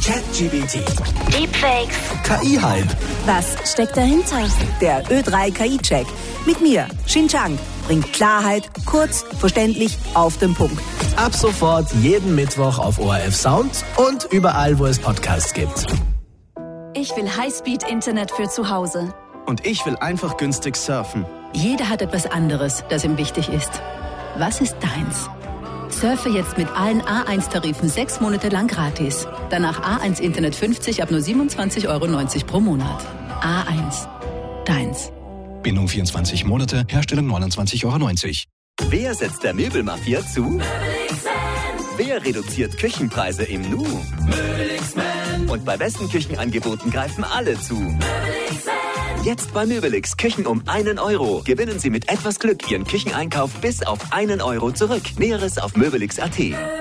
ChatGPT. Deepfakes. KI-Hype. Was steckt dahinter? Der Ö3 KI-Check. Mit mir, Xin Chang, bringt Klarheit, kurz, verständlich, auf den Punkt. Ab sofort jeden Mittwoch auf ORF Sound und überall, wo es Podcasts gibt. Ich will Highspeed-Internet für zu Hause. Und ich will einfach günstig surfen. Jeder hat etwas anderes, das ihm wichtig ist. Was ist deins? Surfe jetzt mit allen A1-Tarifen 6 Monate lang gratis. Danach A1 Internet 50 ab nur 27,90 € pro Monat. A1. Deins. Bindung 24 Monate, Herstellung 29,90 €. Wer setzt der Möbelmafia zu? Wer reduziert Küchenpreise im Nu? Und bei besten Küchenangeboten greifen alle zu. Jetzt bei Möbelix Küchen um 1 €. Gewinnen Sie mit etwas Glück Ihren Kücheneinkauf bis auf 1 € zurück. Näheres auf möbelix.at.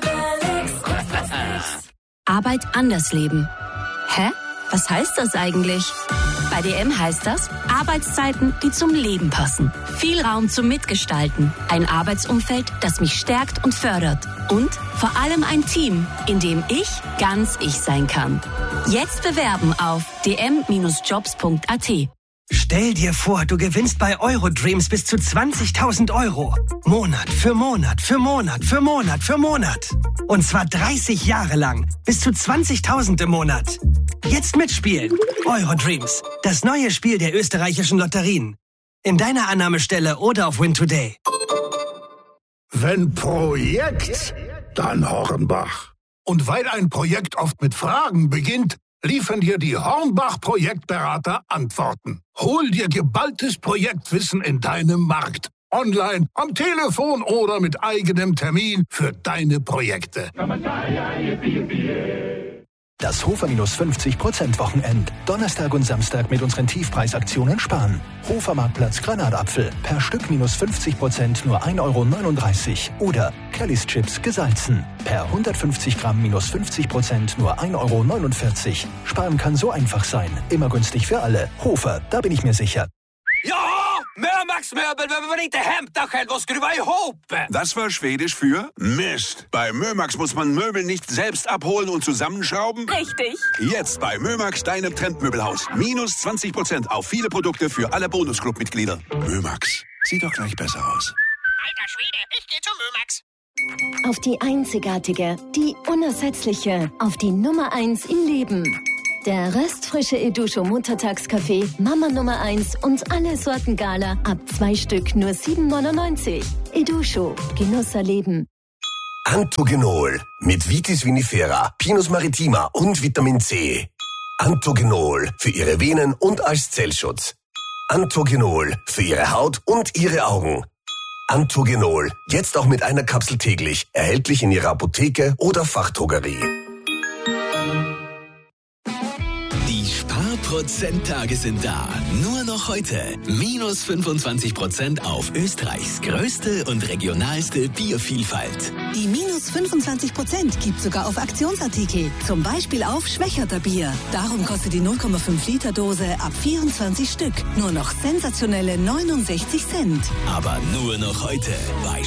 Arbeit anders leben. Hä? Was heißt das eigentlich? Bei DM heißt das Arbeitszeiten, die zum Leben passen. Viel Raum zum Mitgestalten. Ein Arbeitsumfeld, das mich stärkt und fördert. Und vor allem ein Team, in dem ich ganz ich sein kann. Jetzt bewerben auf dm-jobs.at. Stell dir vor, du gewinnst bei Eurodreams bis zu 20.000 €. Monat für Monat für Monat für Monat für Monat. Und zwar 30 Jahre lang. Bis zu 20.000 im Monat. Jetzt mitspielen. Eurodreams. Das neue Spiel der österreichischen Lotterien. In deiner Annahmestelle oder auf Win Today. Wenn Projekt, dann Hornbach. Und weil ein Projekt oft mit Fragen beginnt, liefern dir die Hornbach-Projektberater Antworten. Hol dir geballtes Projektwissen in deinem Markt. Online, am Telefon oder mit eigenem Termin für deine Projekte. Das Hofer-50% Wochenend. Donnerstag und Samstag mit unseren Tiefpreisaktionen sparen. Hofer-Marktplatz Granatapfel. Per Stück -50% nur 1,39 € Oder Kellys Chips gesalzen. Per 150 Gramm -50% nur 1,49 €. Sparen kann so einfach sein. Immer günstig für alle. Hofer, da bin ich mir sicher. Ja! Mömax Möbel, wenn man inte hämtar själv och skruva ihop. Das war Schwedisch für Mist. Bei Mömax muss man Möbel nicht selbst abholen und zusammenschrauben. Richtig. Jetzt bei Mömax, deinem Trendmöbelhaus. -20% auf viele Produkte für alle Bonusclub-Mitglieder. Mömax, sieht doch gleich besser aus. Alter Schwede, ich geh zu Mömax. Auf die einzigartige, die unersetzliche, auf die Nummer 1 im Leben. Der röstfrische Edusho Muttertagskaffee, Mama Nummer 1 und alle Sorten Gala ab 2 Stück nur 7,99 €. Edusho, Genuss erleben. Antogenol mit Vitis vinifera, Pinus maritima und Vitamin C. Antogenol für Ihre Venen und als Zellschutz. Antogenol für Ihre Haut und Ihre Augen. Antogenol, jetzt auch mit einer Kapsel täglich, erhältlich in Ihrer Apotheke oder Fachdrogerie. Prozenttage sind da. Nur noch heute. -25% auf Österreichs größte und regionalste Biervielfalt. Die -25% gibt sogar auf Aktionsartikel. Zum Beispiel auf Schwächerter Bier. Darum kostet die 0,5 Liter Dose ab 24 Stück nur noch sensationelle 69 Cent. Aber nur noch heute bei